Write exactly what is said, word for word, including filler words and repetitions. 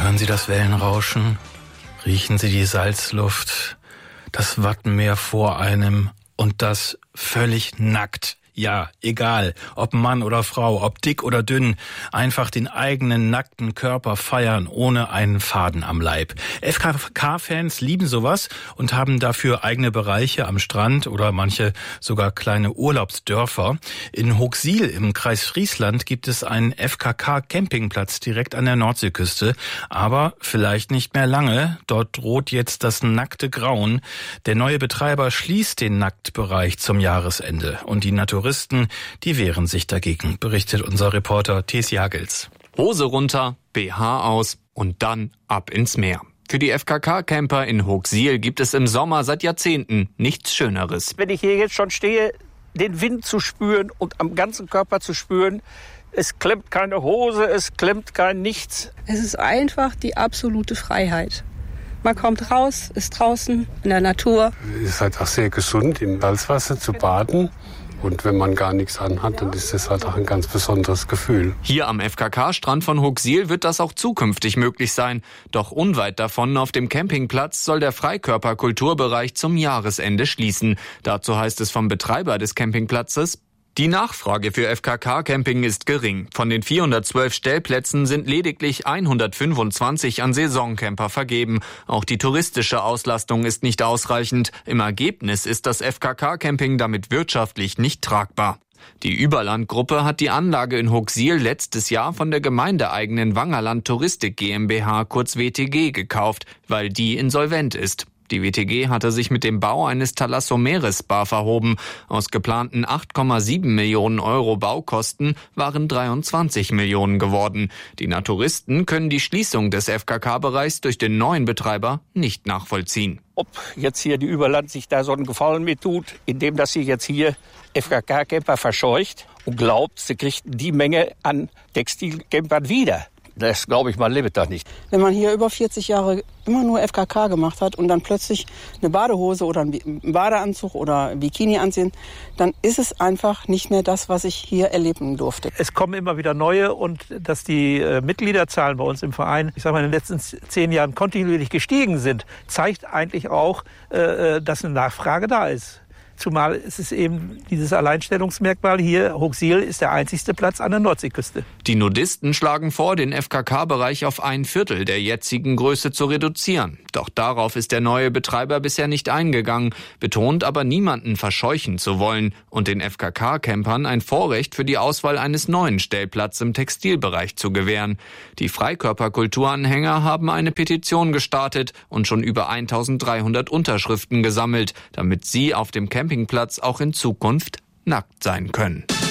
Hören Sie das Wellenrauschen? Riechen Sie die Salzluft? Das Wattenmeer vor einem und das völlig nackt. Ja, egal, ob Mann oder Frau, ob dick oder dünn, einfach den eigenen nackten Körper feiern, ohne einen Faden am Leib. F K K-Fans lieben sowas und haben dafür eigene Bereiche am Strand oder manche sogar kleine Urlaubsdörfer. In Hooksiel im Kreis Friesland gibt es einen F K K-Campingplatz direkt an der Nordseeküste, aber vielleicht nicht mehr lange. Dort droht jetzt das nackte Grauen. Der neue Betreiber schließt den Nacktbereich zum Jahresende und die Natur Touristen, die wehren sich dagegen, berichtet unser Reporter Thes Jagels. Hose runter, B H aus und dann ab ins Meer. Für die F K K-Camper in Hooksiel gibt es im Sommer seit Jahrzehnten nichts Schöneres. Wenn ich hier jetzt schon stehe, den Wind zu spüren und am ganzen Körper zu spüren, es klemmt keine Hose, es klemmt kein Nichts. Es ist einfach die absolute Freiheit. Man kommt raus, ist draußen in der Natur. Es ist halt auch sehr gesund, im Salzwasser zu baden. Und wenn man gar nichts anhat, dann ist das halt auch ein ganz besonderes Gefühl. Hier am F K K-Strand von Hooksiel wird das auch zukünftig möglich sein. Doch unweit davon auf dem Campingplatz soll der Freikörperkulturbereich zum Jahresende schließen. Dazu heißt es vom Betreiber des Campingplatzes: Die Nachfrage für F K K-Camping ist gering. Von den vierhundertzwölf Stellplätzen sind lediglich hundertfünfundzwanzig an Saisoncamper vergeben. Auch die touristische Auslastung ist nicht ausreichend. Im Ergebnis ist das F K K-Camping damit wirtschaftlich nicht tragbar. Die Überland-Gruppe hat die Anlage in Hooksiel letztes Jahr von der gemeindeeigenen Wangerland Touristik GmbH, kurz W T G, gekauft, weil die insolvent ist. Die W T G hatte sich mit dem Bau eines Thalasso Meres Spa verhoben. Aus geplanten acht Komma sieben Millionen Euro Baukosten waren dreiundzwanzig Millionen geworden. Die Naturisten können die Schließung des F K K-Bereichs durch den neuen Betreiber nicht nachvollziehen. Ob jetzt hier die Überland sich da so einen Gefallen mit tut, indem dass sie jetzt hier F K K-Camper verscheucht und glaubt, sie kriegt die Menge an Textilcampern wieder. Das glaube ich mal, lebt da nicht. Wenn man hier über vierzig Jahre immer nur F K K gemacht hat und dann plötzlich eine Badehose oder einen Badeanzug oder ein Bikini anziehen, dann ist es einfach nicht mehr das, was ich hier erleben durfte. Es kommen immer wieder neue und dass die äh, Mitgliederzahlen bei uns im Verein, ich sage mal, in den letzten zehn Jahren kontinuierlich gestiegen sind, zeigt eigentlich auch, äh, dass eine Nachfrage da ist. Zumal ist es eben dieses Alleinstellungsmerkmal hier, Hooksiel ist der einzigste Platz an der Nordseeküste. Die Nudisten schlagen vor, den F K K-Bereich auf ein Viertel der jetzigen Größe zu reduzieren. Doch darauf ist der neue Betreiber bisher nicht eingegangen, betont aber niemanden verscheuchen zu wollen und den F K K-Campern ein Vorrecht für die Auswahl eines neuen Stellplatzes im Textilbereich zu gewähren. Die Freikörperkulturanhänger haben eine Petition gestartet und schon über eintausenddreihundert Unterschriften gesammelt, damit sie auf dem Campingplatz auch in Zukunft nackt sein können.